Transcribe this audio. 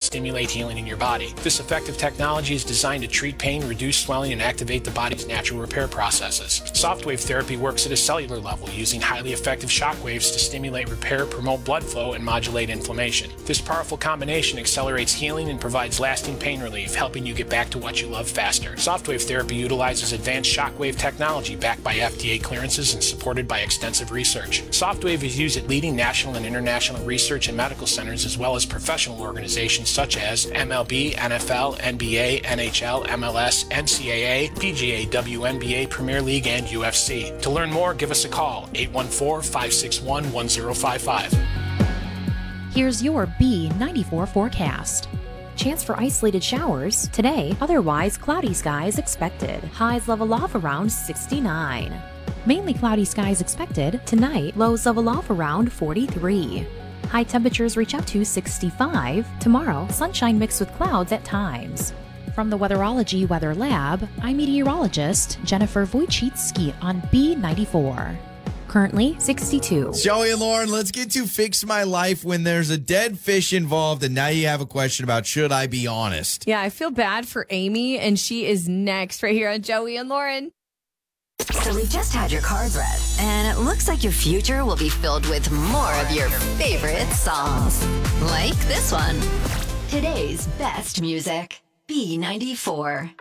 stimulate healing in your body. This effective technology is designed to treat pain, reduce swelling, and activate the body's natural repair processes. Softwave therapy works at a cellular level using highly effective shock waves to stimulate repair, promote blood flow, and modulate inflammation. This powerful combination accelerates healing and provides lasting pain relief, helping you get back to what you love faster. Softwave therapy utilizes advanced shockwave technology backed by FDA clearances and supported by extensive research. Softwave is used at leading national and international research and medical centers as well as professional organizations such as MLB, NFL, NBA, NHL, MLS, NCAA, PGA, WNBA, Premier League, and UFC. To learn more, give us a call, 814-561-1055. Here's your B94 forecast. Chance for isolated showers today, otherwise cloudy skies expected. Highs level off around 69. Mainly cloudy skies expected tonight, lows level off around 43. High temperatures reach up to 65. Tomorrow, sunshine mixed with clouds at times. From the Weatherology Weather Lab, I'm meteorologist Jennifer Wojcicki on B94. Currently 62. Joey and Lauren, let's get to Fix My Life when there's a dead fish involved, and now you have a question about should I be honest? Yeah, I feel bad for Amy, and she is next right here on Joey and Lauren. So we've just had your cards read, and it looks like your future will be filled with more of your favorite songs. Like this one. Today's best music, B94.